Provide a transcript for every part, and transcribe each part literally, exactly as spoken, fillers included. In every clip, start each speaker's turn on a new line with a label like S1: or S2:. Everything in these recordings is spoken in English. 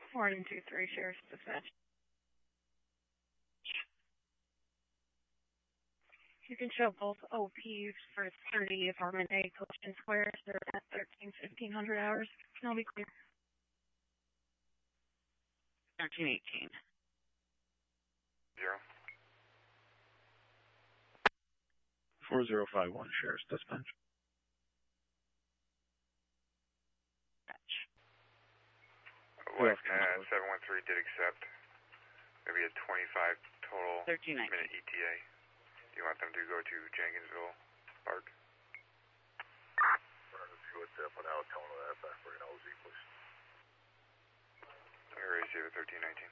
S1: Morning two three, Sheriff's Dispatch. You can show both O Ps for thirty Apartment A, Collection Square. They're at thirteen fifteen hundred hours. I'll be clear. thirteen eighteen.
S2: Zero.
S3: four zero five one, Sheriff's Dispatch.
S2: West uh, seven one three did accept. Maybe a twenty-five total
S1: thirteen
S2: minute E T A. Do you want them to go to Jenkinsville Park?
S4: Let's see what's up on how tone of that back for an O Z, please.
S2: Here is David thirteen nineteen.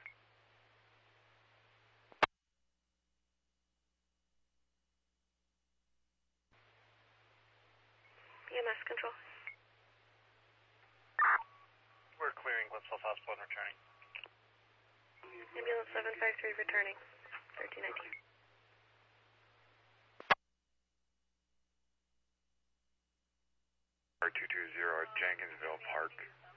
S5: E M S control.
S6: We're clearing Glenville Hospital and returning.
S5: Ambulance seven five three returning. thirteen nineteen.
S2: R two two zero at Jenkinsville Park.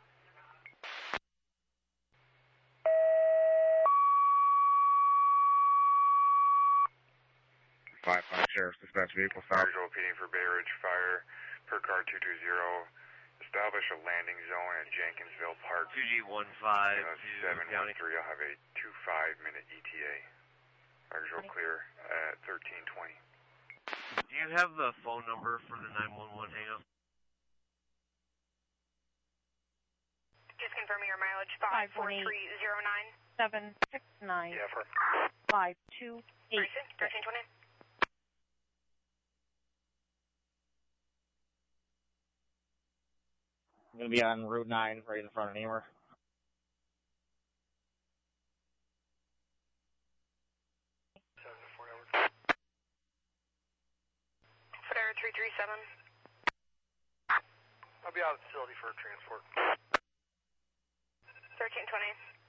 S3: five five, Sheriff's Dispatch vehicle stop.
S2: Visual repeating for Bay Ridge Fire per car two two zero. Establish a landing zone at Jenkinsville Park.
S7: two G one five
S2: seven one three, I'll have a two five minute E T A. Visual clear at thirteen twenty.
S7: Do you have the phone number for the nine one one hangout?
S5: Just confirming your mileage, five four three zero nine.
S1: seven six nine.
S6: Yeah, for
S1: five two eight.
S5: thirteen twenty.
S8: I'm going to be on Route nine, right in front of Nemer.
S6: seven to four hours.
S5: Federa three three seven.
S6: I'll be out of the facility for transport.
S5: thirteen twenty.